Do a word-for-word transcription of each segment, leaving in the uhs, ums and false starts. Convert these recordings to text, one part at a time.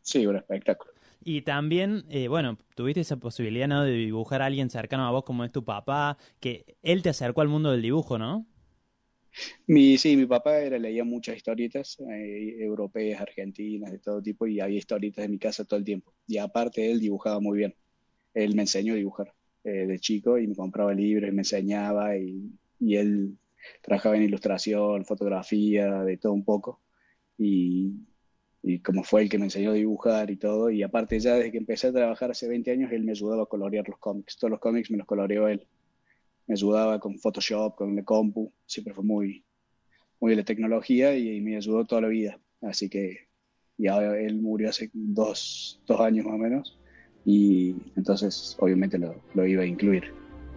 sí, un espectáculo. Y también, eh, bueno, tuviste esa posibilidad, ¿no?, de dibujar a alguien cercano a vos como es tu papá, que él te acercó al mundo del dibujo, ¿no? Mi, sí, mi papá era, leía muchas historietas eh, europeas, argentinas, de todo tipo, y había historietas en mi casa todo el tiempo. Y aparte él dibujaba muy bien. Él me enseñó a dibujar eh, de chico y me compraba libros y me enseñaba y, y él trabajaba en ilustración, fotografía, de todo un poco. Y, y como fue el que me enseñó a dibujar y todo, y aparte ya desde que empecé a trabajar hace veinte años, él me ayudaba a colorear los cómics. Todos los cómics me los coloreó él. Me ayudaba con Photoshop, con la compu, siempre fue muy, muy de la tecnología y, y me ayudó toda la vida. Así que ya él murió hace dos, dos años más o menos y entonces obviamente lo, lo iba a incluir.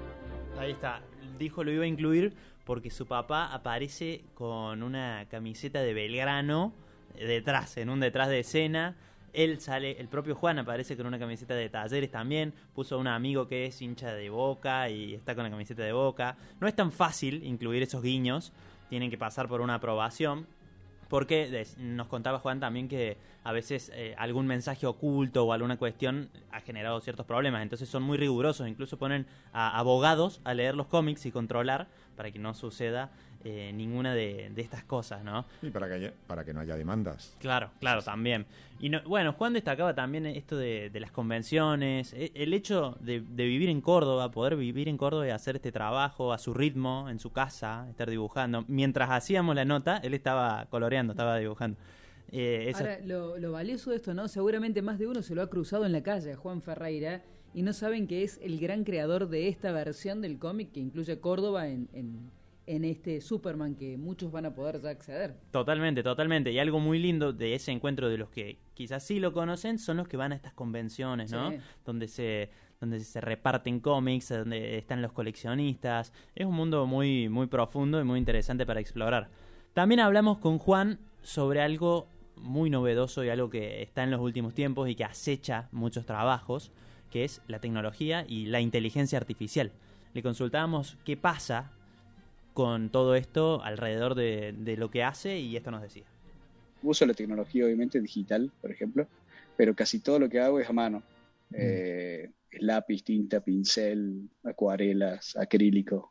Ahí está, dijo lo iba a incluir porque su papá aparece con una camiseta de Belgrano detrás, en un detrás de escena. Él sale, el propio Juan aparece con una camiseta de Talleres también, puso a un amigo que es hincha de Boca y está con la camiseta de Boca. No es tan fácil incluir esos guiños, tienen que pasar por una aprobación, porque nos contaba Juan también que a veces eh, algún mensaje oculto o alguna cuestión ha generado ciertos problemas, entonces son muy rigurosos, incluso ponen a abogados a leer los cómics y controlar para que no suceda eh, ninguna de, de estas cosas, ¿no? Y para que haya, para que no haya demandas. Claro, claro, también. Y no, bueno, Juan destacaba también esto de, de las convenciones, el hecho de, de vivir en Córdoba, poder vivir en Córdoba y hacer este trabajo a su ritmo, en su casa, estar dibujando. Mientras hacíamos la nota, él estaba coloreando, estaba dibujando. Eh, esa... Ahora, lo, lo valioso de esto, ¿no? Seguramente más de uno se lo ha cruzado en la calle, Juan Ferreira, y no saben que es el gran creador de esta versión del cómic que incluye Córdoba en, en, en este Superman que muchos van a poder ya acceder. Totalmente, totalmente. Y algo muy lindo de ese encuentro de los que quizás sí lo conocen son los que van a estas convenciones, ¿no? Sí. Donde se... donde se reparten cómics, donde están los coleccionistas. Es un mundo muy, muy profundo y muy interesante para explorar. También hablamos con Juan sobre algo muy novedoso y algo que está en los últimos tiempos y que acecha muchos trabajos, que es la tecnología y la inteligencia artificial. Le consultábamos qué pasa con todo esto alrededor de, de lo que hace y esto nos decía. Uso la tecnología obviamente digital, por ejemplo, pero casi todo lo que hago es a mano. Mm. Eh, lápiz, tinta, pincel, acuarelas, acrílico.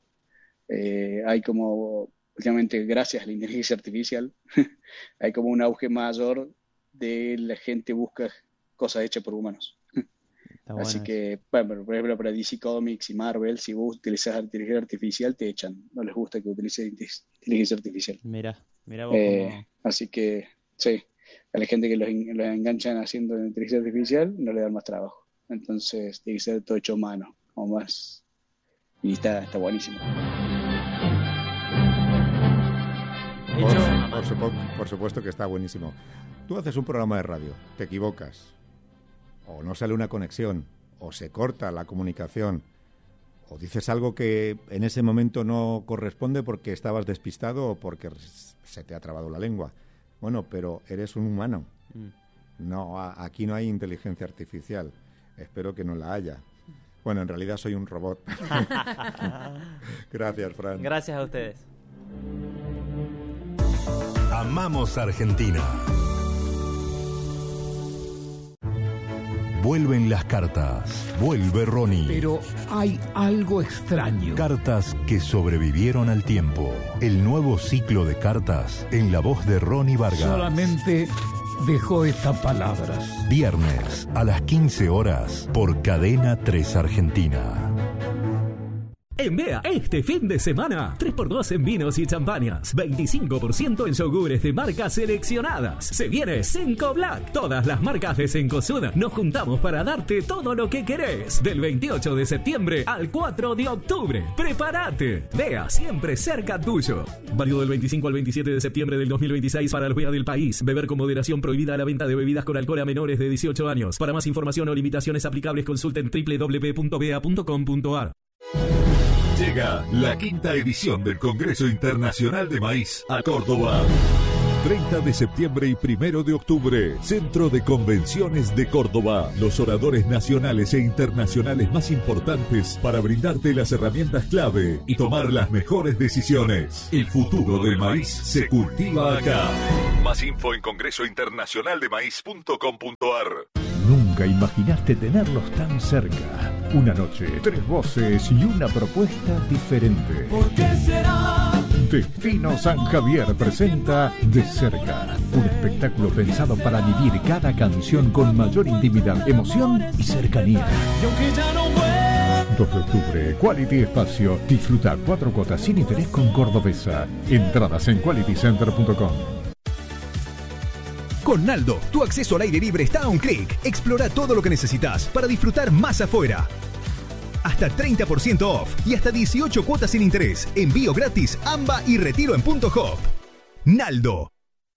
Eh, hay como, últimamente gracias a la inteligencia artificial, hay como un auge mayor de la gente busca cosas hechas por humanos. Bueno. Así que, bueno, por ejemplo, para D C Comics y Marvel, si vos utilizas inteligencia artificial, te echan. No les gusta que utilices inteligencia artificial. Mira, mira vos eh, cómo... Así que, sí, a la gente que los, los enganchan haciendo inteligencia artificial, no le dan más trabajo. Entonces tiene que ser todo hecho a mano o más, y está, está buenísimo. Por, por, supuesto, por supuesto que está buenísimo. Tú haces un programa de radio, te equivocas, o no sale una conexión, o se corta la comunicación, o dices algo que en ese momento no corresponde porque estabas despistado o porque se te ha trabado la lengua. Bueno, pero eres un humano. Mm. No, aquí no hay inteligencia artificial. Espero que no la haya. Bueno, en realidad soy un robot. Gracias, Fran. Gracias a ustedes. Amamos Argentina. Vuelven las cartas. Vuelve Ronnie. Pero hay algo extraño. Cartas que sobrevivieron al tiempo. El nuevo ciclo de cartas en la voz de Ronnie Vargas. Solamente dejó estas palabras. Viernes a las quince horas por Cadena tres Argentina. En Bea, este fin de semana, tres por dos en vinos y champañas, veinticinco por ciento en yogures de marcas seleccionadas. Se viene Cinco Black. Todas las marcas de Cencosud nos juntamos para darte todo lo que querés. Del veintiocho de septiembre al cuatro de octubre. ¡Prepárate! Bea, siempre cerca tuyo. Válido del veinticinco al veintisiete de septiembre del dos mil veintiséis para los Bea del país. Beber con moderación, prohibida la venta de bebidas con alcohol a menores de dieciocho años. Para más información o limitaciones aplicables consulten doble u doble u doble u punto bea punto com punto a r. Llega la quinta edición del Congreso Internacional de Maíz a Córdoba. treinta de septiembre y primero de octubre, Centro de Convenciones de Córdoba. Los oradores nacionales e internacionales más importantes para brindarte las herramientas clave y tomar las mejores decisiones. El futuro del maíz se cultiva acá. Más info en congreso internacional de maíz punto com punto a r. Nunca imaginaste tenerlos tan cerca. Una noche, tres voces y una propuesta diferente. ¿Por qué será? Destino San Javier presenta De Cerca, un espectáculo pensado para vivir cada canción con mayor intimidad, emoción y cercanía. Y aunque ya no vuelva. dos de octubre, Quality Espacio. Disfruta cuatro cuotas sin interés con Cordobesa. Entradas en quality center punto com. Con Naldo, tu acceso al aire libre está a un clic. Explora todo lo que necesitas para disfrutar más afuera. Hasta treinta por ciento off y hasta dieciocho cuotas sin interés. Envío gratis, AMBA y retiro en Punto Hop. Naldo.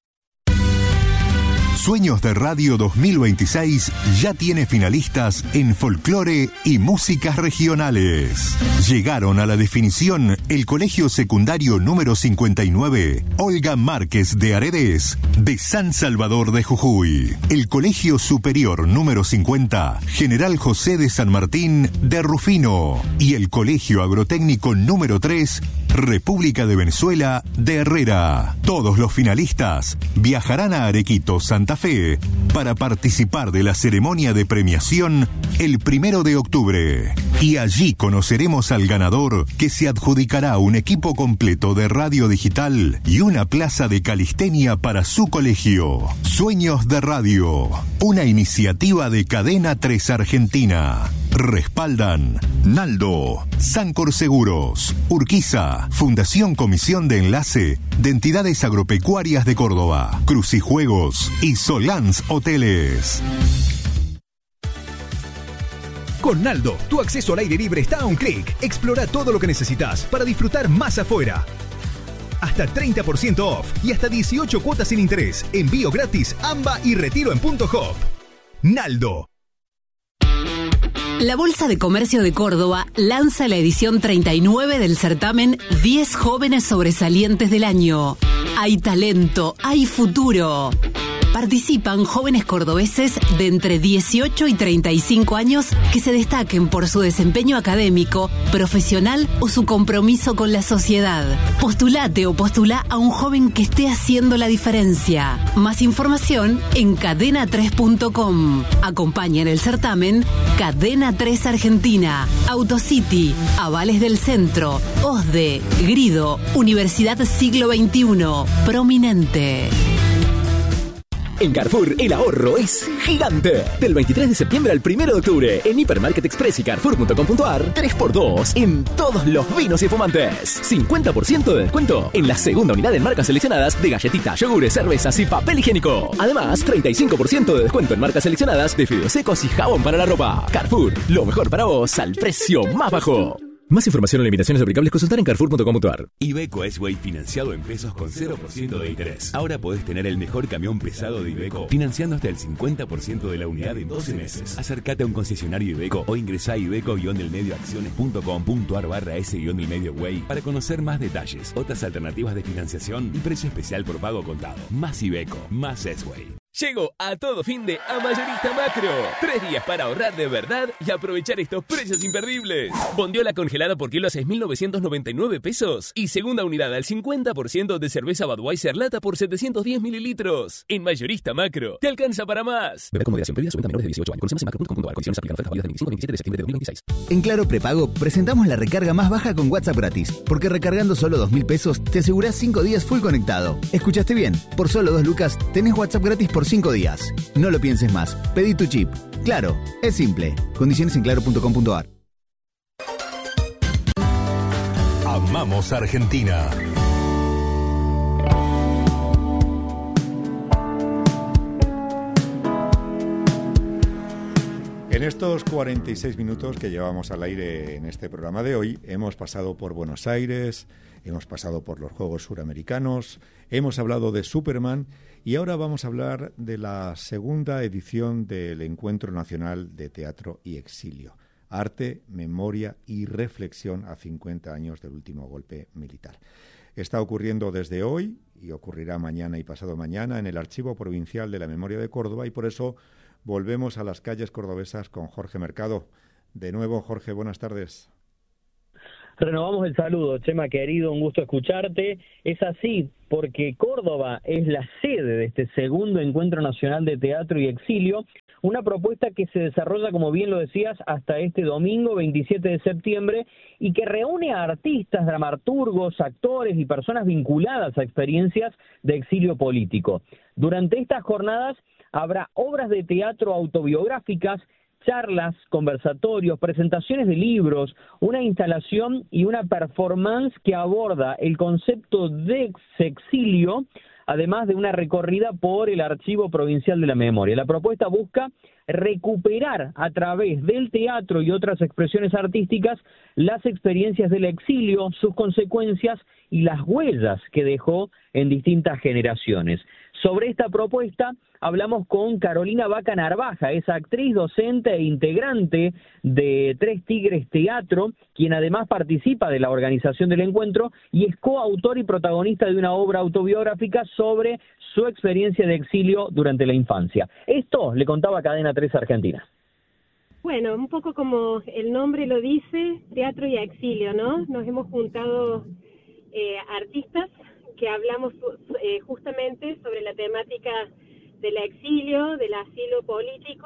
Sueños de Radio dos mil veintiséis ya tiene finalistas en folclore y músicas regionales. Llegaron a la definición el Colegio Secundario número cincuenta y nueve, Olga Márquez de Aredes, de San Salvador de Jujuy. El Colegio Superior número cincuenta, General José de San Martín de Rufino. Y el Colegio Agrotécnico número tres, República de Venezuela de Herrera. Todos los finalistas viajarán a Arequito, Santa Fe, para participar de la ceremonia de premiación el primero de octubre. Y allí conoceremos al ganador, que se adjudicará un equipo completo de radio digital y una plaza de calistenia para su colegio. Sueños de Radio, una iniciativa de Cadena tres Argentina. Respaldan Naldo, Sancor Seguros, Urquiza, Fundación Comisión de Enlace de Entidades Agropecuarias de Córdoba, Crucijuegos y Solans Hoteles. Con Naldo, tu acceso al aire libre está a un clic. Explora todo lo que necesitas para disfrutar más afuera. Hasta treinta por ciento off y hasta dieciocho cuotas sin interés. Envío gratis, AMBA y retiro en Punto Hop. Naldo. La Bolsa de Comercio de Córdoba lanza la edición treinta y nueve del certamen diez jóvenes sobresalientes del año. Hay talento, hay futuro. Participan jóvenes cordobeses de entre dieciocho y treinta y cinco años que se destaquen por su desempeño académico, profesional o su compromiso con la sociedad. Postulate o postula a un joven que esté haciendo la diferencia. Más información en cadena tres punto com. Acompaña en el certamen Cadena tres Argentina, Autocity, Avales del Centro, OSDE, Grido, Universidad Siglo veintiuno, Prominente. En Carrefour, el ahorro es gigante. Del veintitrés de septiembre al primero de octubre, en Hipermarket Express y Carrefour punto com punto a r, tres por dos en todos los vinos y espumantes. cincuenta por ciento de descuento en la segunda unidad en marcas seleccionadas de galletitas, yogures, cervezas y papel higiénico. Además, treinta y cinco por ciento de descuento en marcas seleccionadas de fideos secos y jabón para la ropa. Carrefour, lo mejor para vos al precio más bajo. Más información o limitaciones aplicables, consultar en carrefour punto com punto a r. Iveco S-Way financiado en pesos con cero por ciento de interés. Ahora podés tener el mejor camión pesado de Iveco financiando hasta el cincuenta por ciento de la unidad en doce meses. Acércate a un concesionario Iveco o ingresá a iveco-delmedioacciones punto com punto a r barra s-delmedioway para conocer más detalles, otras alternativas de financiación y precio especial por pago contado. Más Iveco, más S-Way. Llegó a todo fin de a Mayorista Macro. Tres días para ahorrar de verdad y aprovechar estos precios imperdibles. Bondiola congelada por kilo a seis mil novecientos noventa y nueve pesos. Y segunda unidad al cincuenta por ciento de cerveza Budweiser lata por setecientos diez mililitros. En Mayorista Macro, te alcanza para más. Beber con moderación, bebida, su venta a menores de dieciocho años. Conocemos en macro punto com punto a r. Condiciones aplican. Ofertas válidas del veinticinco al veintisiete de septiembre de dos mil veintiséis. En Claro Prepago presentamos la recarga más baja con WhatsApp gratis. Porque recargando solo dos mil pesos te asegurás cinco días full conectado. ¿Escuchaste bien? Por solo dos lucas tenés WhatsApp gratis por cinco días. No lo pienses más. Pedí tu chip. Claro, es simple. Condiciones en claro punto com punto a r. Amamos Argentina. En estos cuarenta y seis minutos que llevamos al aire en este programa de hoy, hemos pasado por Buenos Aires, hemos pasado por los Juegos Suramericanos, hemos hablado de Superman y ahora vamos a hablar de la segunda edición del Encuentro Nacional de Teatro y Exilio. Arte, memoria y reflexión a cincuenta años del último golpe militar. está ocurriendo desde hoy y ocurrirá mañana y pasado mañana en el Archivo Provincial de la Memoria de Córdoba, y por eso volvemos a las calles cordobesas con Jorge Mercado. De nuevo, Jorge, buenas tardes. Renovamos el saludo, Chema querido, un gusto escucharte. Es así, porque Córdoba es la sede de este segundo Encuentro Nacional de Teatro y Exilio, una propuesta que se desarrolla, como bien lo decías, hasta este domingo veintisiete de septiembre y que reúne a artistas, dramaturgos, actores y personas vinculadas a experiencias de exilio político. Durante estas jornadas habrá obras de teatro autobiográficas, charlas, conversatorios, presentaciones de libros, una instalación y una performance que aborda el concepto de exilio, además de una recorrida por el Archivo Provincial de la Memoria. La propuesta busca recuperar a través del teatro y otras expresiones artísticas las experiencias del exilio, sus consecuencias y las huellas que dejó en distintas generaciones. Sobre esta propuesta hablamos con Carolina Vaca Narvaja, es actriz, docente e integrante de Tres Tigres Teatro, quien además participa de la organización del encuentro y es coautor y protagonista de una obra autobiográfica sobre su experiencia de exilio durante la infancia. Esto le contaba Cadena tres Argentina. Bueno, un poco como el nombre lo dice, teatro y exilio, ¿no? Nos hemos juntado eh, artistas que hablamos eh, justamente sobre la temática del exilio, del asilo político,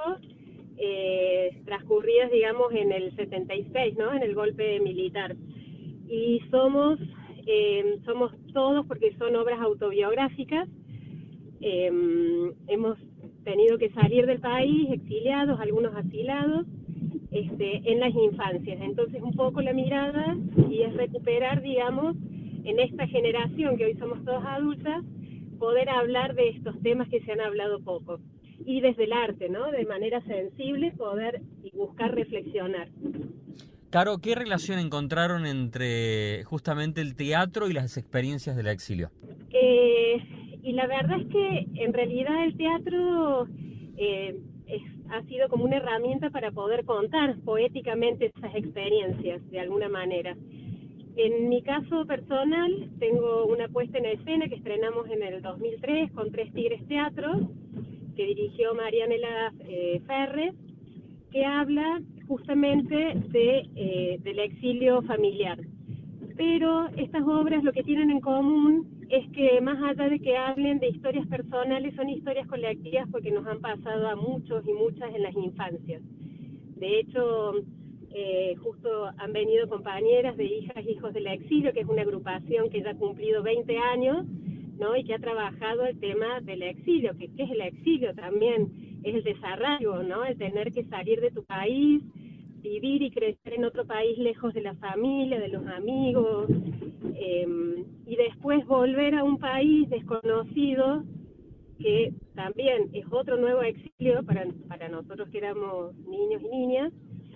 eh, transcurridas, digamos, en el setenta y seis, ¿no? En el golpe militar. Y somos, eh, somos todos, porque son obras autobiográficas, eh, hemos tenido que salir del país, exiliados, algunos asilados, este, en las infancias. Entonces, un poco la mirada y es recuperar, digamos, en esta generación que hoy somos todos adultas, poder hablar de estos temas que se han hablado poco. Y desde el arte, ¿no? De manera sensible, poder y buscar reflexionar. Caro, ¿qué relación encontraron entre justamente el teatro y las experiencias del exilio? Eh, y la verdad es que en realidad el teatro eh, es, ha sido como una herramienta para poder contar poéticamente esas experiencias, de alguna manera. En mi caso personal, tengo una puesta en escena que estrenamos en el dos mil tres con Tres Tigres Teatro, que dirigió Marianela eh, Ferre, que habla justamente de, eh, del exilio familiar. Pero estas obras lo que tienen en común es que más allá de que hablen de historias personales, son historias colectivas porque nos han pasado a muchos y muchas en las infancias. De hecho, Eh, justo han venido compañeras de Hijas e Hijos del Exilio, que es una agrupación que ya ha cumplido veinte años, ¿no? Y que ha trabajado el tema del exilio, que, que es el exilio también, es el desarraigo, ¿no? El tener que salir de tu país, vivir y crecer en otro país lejos de la familia, de los amigos, eh, y después volver a un país desconocido, que también es otro nuevo exilio para, para nosotros que éramos niños y niñas.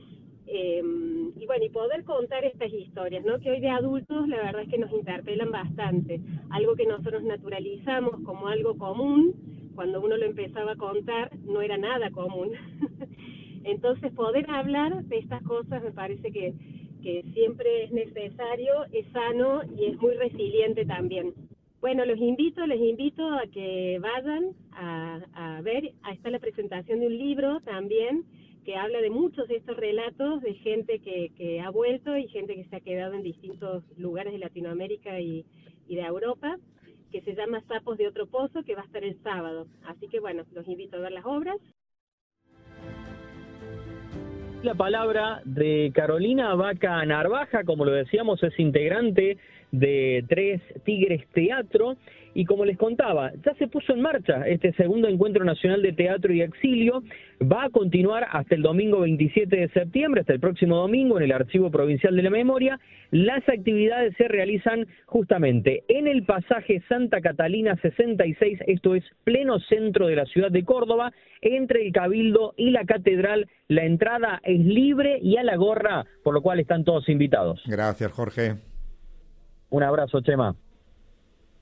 Eh, y bueno, y poder contar estas historias, ¿no? Que hoy de adultos la verdad es que nos interpelan bastante, algo que nosotros naturalizamos como algo común, cuando uno lo empezaba a contar no era nada común. Entonces poder hablar de estas cosas me parece que, que siempre es necesario, es sano y es muy resiliente también. Bueno, los invito, les invito a que vayan a, a ver, ahí está la presentación de un libro también, que habla de muchos de estos relatos de gente que, que ha vuelto y gente que se ha quedado en distintos lugares de Latinoamérica y, y de Europa, que se llama Sapos de Otro Pozo, que va a estar el sábado. Así que bueno, los invito a ver las obras. La palabra de Carolina Vaca Narvaja, como lo decíamos, es integrante de Tres Tigres Teatro, y como les contaba, ya se puso en marcha este segundo Encuentro Nacional de Teatro y Exilio. Va a continuar hasta el domingo veintisiete de septiembre, hasta el próximo domingo, en el Archivo Provincial de la Memoria. Las actividades se realizan justamente en el pasaje Santa Catalina sesenta y seis, esto es pleno centro de la ciudad de Córdoba, entre el Cabildo y la Catedral. La entrada es libre y a la gorra, por lo cual están todos invitados. Gracias, Jorge. Un abrazo, Chema.